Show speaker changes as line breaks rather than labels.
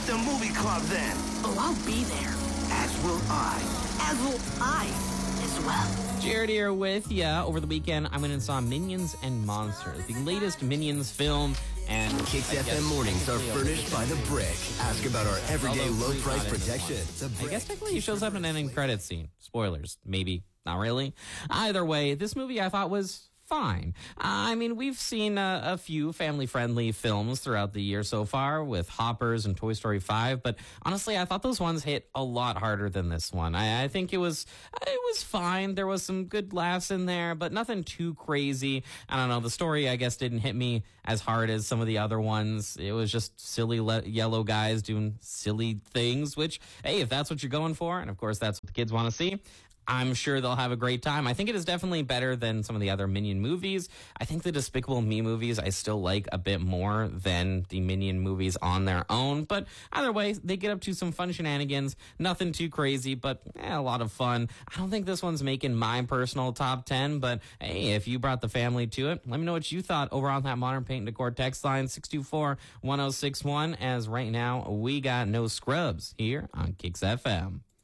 at the movie club then.
Oh, I'll be there.
As will I.
As will I as well.
Jared here with ya. Over the weekend, I went and saw Minions and Monsters, the latest Minions film. And
Kicks FM mornings are furnished by The Brick. Ask about our everyday low price protection.
I guess technically he shows up in an end credit scene. Spoilers, maybe, not really. Either way, this movie I thought was fine. I mean, we've seen a few family-friendly films throughout the year so far with Hoppers and Toy Story 5, but honestly, I thought those ones hit a lot harder than this one. I think it was fine. There was some good laughs in there, but nothing too crazy. I don't know. The story, I guess, didn't hit me as hard as some of the other ones. It was just silly yellow guys doing silly things, which, hey, if that's what you're going for, and of course that's what the kids want to see, I'm sure they'll have a great time. I think it is definitely better than some of the other Minion movies. I think the Despicable Me movies I still like a bit more than the Minion movies on their own. But either way, they get up to some fun shenanigans. Nothing too crazy, but a lot of fun. I don't think this one's making my personal top 10, but hey, if you brought the family to it, let me know what you thought over on that Modern Paint and Decor text line 624-1061, as right now we got No Scrubs here on Kicks FM.